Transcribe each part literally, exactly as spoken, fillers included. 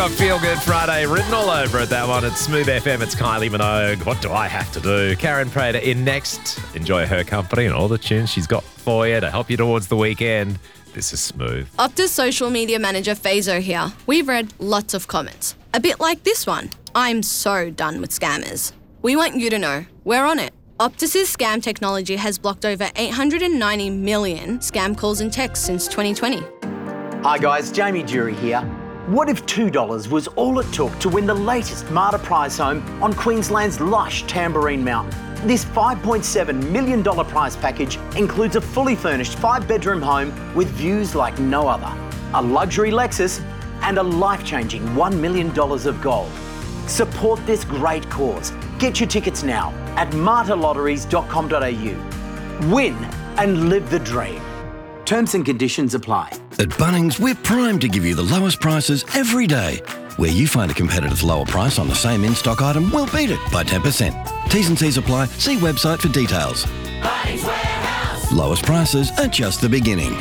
Feel Good Friday written all over it, that one. It's Smooth F M. It's Kylie Minogue. What do I have to do? Karen Prater in next. Enjoy her company and all the tunes she's got for you to help you towards the weekend. This is Smooth. Optus social media manager Fazo here. We've read lots of comments. A bit like this one. I'm so done with scammers. We want you to know we're on it. Optus's scam technology has blocked over eight hundred ninety million scam calls and texts since twenty twenty. Hi guys, Jamie Jury here. What if two dollars was all it took to win the latest Marta prize home on Queensland's lush Tamborine Mountain? This five point seven million dollars prize package includes a fully furnished five-bedroom home with views like no other, a luxury Lexus and a life-changing one million dollars of gold. Support this great cause. Get your tickets now at marta lotteries dot com dot a u. Win and live the dream. Terms and conditions apply. At Bunnings, we're primed to give you the lowest prices every day. Where you find a competitive lower price on the same in-stock item, we'll beat it by ten percent. T's and C's apply. See website for details. Bunnings Warehouse. Lowest prices are just the beginning.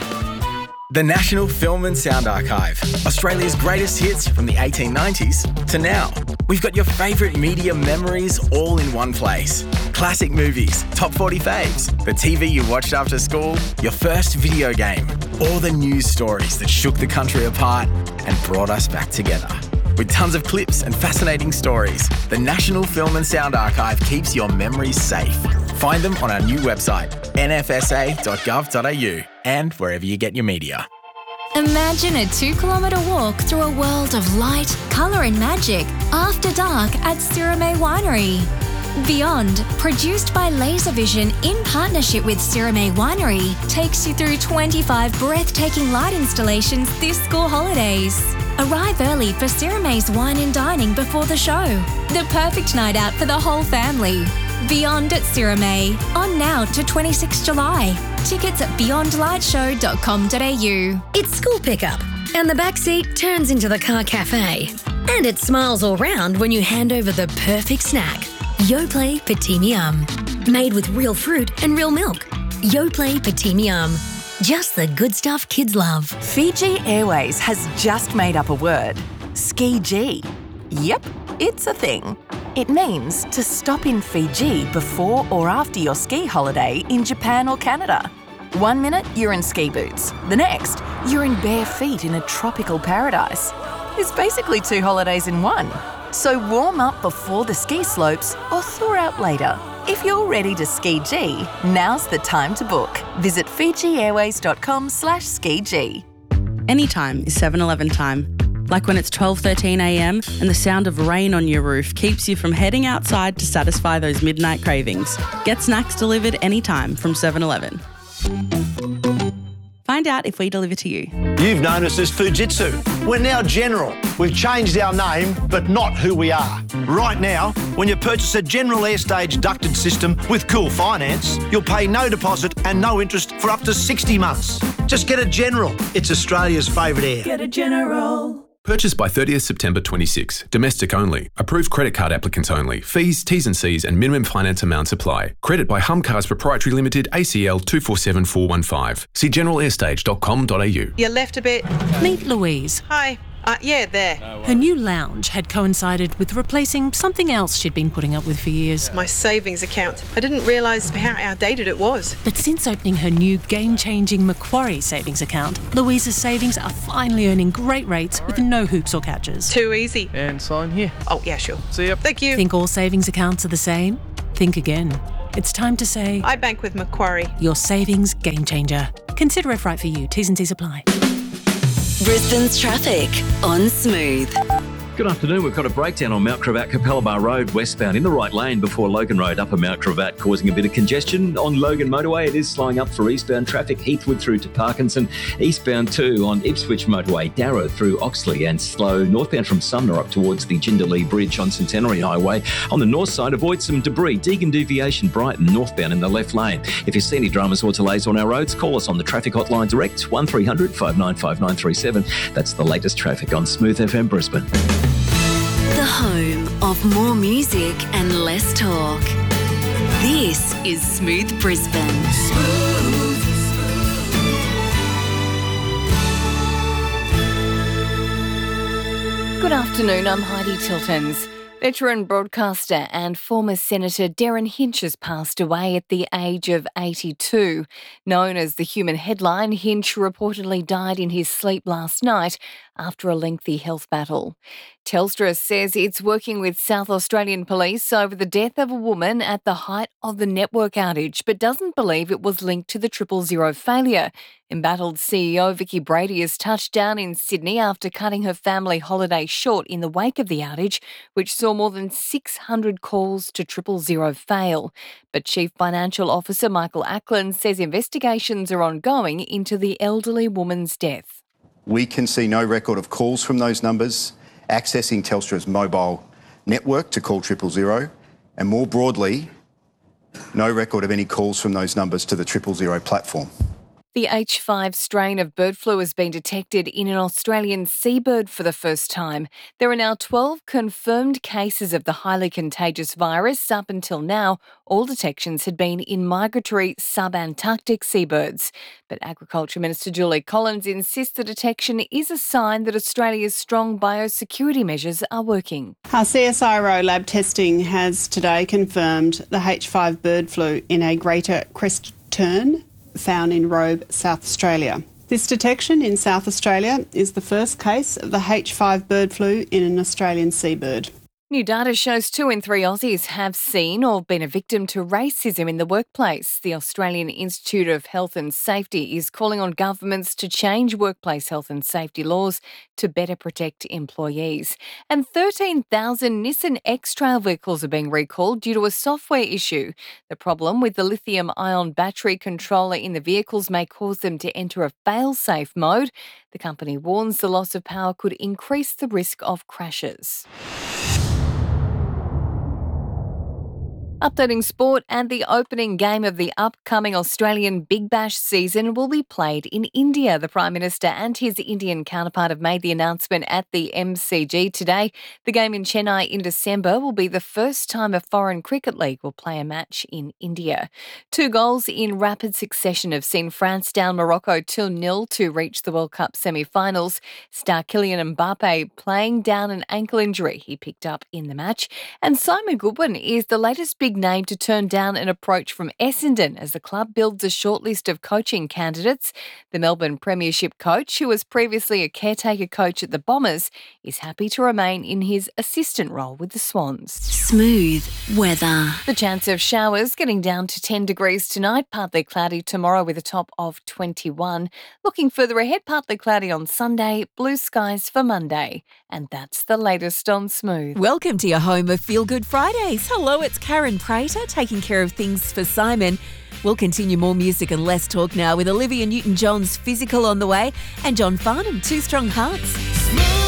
The National Film and Sound Archive. Australia's greatest hits from the eighteen nineties to now. We've got your favourite media memories all in one place. Classic movies, top forty faves, the T V you watched after school, your first video game, all the news stories that shook the country apart and brought us back together. With tons of clips and fascinating stories, the National Film and Sound Archive keeps your memories safe. Find them on our new website, n f s a dot gov dot a u, and wherever you get your media. Imagine a two-kilometre walk through a world of light, colour and magic after dark at Sirame Winery. Beyond, produced by Laservision in partnership with Sirame Winery, takes you through twenty-five breathtaking light installations this school holidays. Arrive early for Sirame's wine and dining before the show. The perfect night out for the whole family. Beyond at Sirame, on now to twenty-sixth of July. Tickets at beyond light show dot com dot a u. It's school pickup, and the back seat turns into the car cafe. And it smiles all round when you hand over the perfect snack. Yoplait Petit Yum. Made with real fruit and real milk. Yoplait Petit Yum. Just the good stuff kids love. Fiji Airways has just made up a word. Ski-G. Yep, it's a thing. It means to stop in Fiji before or after your ski holiday in Japan or Canada. One minute, you're in ski boots. The next, you're in bare feet in a tropical paradise. It's basically two holidays in one. So warm up before the ski slopes or thaw out later. If you're ready to ski-G, now's the time to book. Visit fiji airways dot com slash ski-G. Anytime is seven eleven time. Like when it's twelve thirteen a m and the sound of rain on your roof keeps you from heading outside to satisfy those midnight cravings. Get snacks delivered anytime from seven eleven. Find out if we deliver to you. You've known us as Fujitsu. We're now General. We've changed our name, but not who we are. Right now, when you purchase a General Airstage ducted system with Cool Finance, you'll pay no deposit and no interest for up to sixty months. Just get a General. It's Australia's favourite air. Get a General. Purchased by thirtieth September twenty-six. Domestic only. Approved credit card applicants only. Fees, T's and C's and minimum finance amounts apply. Credit by Humcars Proprietary Limited, A C L two four seven four one five. See general airstage dot com dot a u. You left a bit. Meet Louise. Hi. Uh, yeah, there. Her new lounge had coincided with replacing something else she'd been putting up with for years. My savings account. I didn't realise how outdated it was. But since opening her new game-changing Macquarie savings account, Louise's savings are finally earning great rates with no hoops or catches. Too easy. And sign here. Oh, yeah, sure. See ya. Thank you. Think all savings accounts are the same? Think again. It's time to say... I bank with Macquarie. Your savings game changer. Consider if right for you. T's and C's apply. Brisbane's traffic on Smooth. Good afternoon. We've got a breakdown on Mount Cravat Capella Bar Road westbound in the right lane before Logan Road, Upper Mount Cravat, causing a bit of congestion. On Logan Motorway, it is slowing up for eastbound traffic, Heathwood through to Parkinson. Eastbound too on Ipswich Motorway, Darrow through Oxley, and slow northbound from Sumner up towards the Jindalee Bridge on Centenary Highway. On the north side, avoid some debris. Deagon Deviation, Brighton, northbound in the left lane. If you see any dramas or delays on our roads, call us on the traffic hotline direct, one three hundred five nine five nine three seven. That's the latest traffic on Smooth F M Brisbane. The home of more music and less talk. This is Smooth Brisbane. Smooth. Good afternoon, I'm Heidi Tiltons. Veteran broadcaster and former Senator Derryn Hinch has passed away at the age of eighty-two. Known as the Human Headline, Hinch reportedly died in his sleep last night after a lengthy health battle. Telstra says it's working with South Australian Police over the death of a woman at the height of the network outage, but doesn't believe it was linked to the triple zero failure. Embattled C E O Vicky Brady has touched down in Sydney after cutting her family holiday short in the wake of the outage, which saw more than six hundred calls to triple zero fail. But Chief Financial Officer Michael Ackland says investigations are ongoing into the elderly woman's death. We can see no record of calls from those numbers accessing Telstra's mobile network to call triple zero, and more broadly, no record of any calls from those numbers to the triple zero platform. The H five strain of bird flu has been detected in an Australian seabird for the first time. There are now twelve confirmed cases of the highly contagious virus. Up until now, all detections had been in migratory sub-Antarctic seabirds. But Agriculture Minister Julie Collins insists the detection is a sign that Australia's strong biosecurity measures are working. Our C S I R O lab testing has today confirmed the H five bird flu in a greater crest tern found in Robe, South Australia. This detection in South Australia is the first case of the H five bird flu in an Australian seabird. New data shows two in three Aussies have seen or been a victim to racism in the workplace. The Australian Institute of Health and Safety is calling on governments to change workplace health and safety laws to better protect employees. And thirteen thousand Nissan X-Trail vehicles are being recalled due to a software issue. The problem with the lithium-ion battery controller in the vehicles may cause them to enter a fail-safe mode. The company warns the loss of power could increase the risk of crashes. Updating sport, and the opening game of the upcoming Australian Big Bash season will be played in India. The Prime Minister and his Indian counterpart have made the announcement at the M C G today. The game in Chennai in December will be the first time a foreign cricket league will play a match in India. Two goals in rapid succession have seen France down Morocco two nil to reach the World Cup semi-finals. Star Kylian Mbappe playing down an ankle injury he picked up in the match. And Simon Goodwin is the latest big name to turn down an approach from Essendon as the club builds a shortlist of coaching candidates. The Melbourne Premiership coach, who was previously a caretaker coach at the Bombers, is happy to remain in his assistant role with the Swans. Smooth weather. The chance of showers getting down to ten degrees tonight, partly cloudy tomorrow with a top of twenty-one. Looking further ahead, partly cloudy on Sunday, blue skies for Monday. And that's the latest on Smooth. Welcome to your home of Feel Good Fridays. Hello, it's Karen Prater taking care of things for Simon. We'll continue more music and less talk now with Olivia Newton-John's Physical on the way and John Farnham, Two Strong Hearts.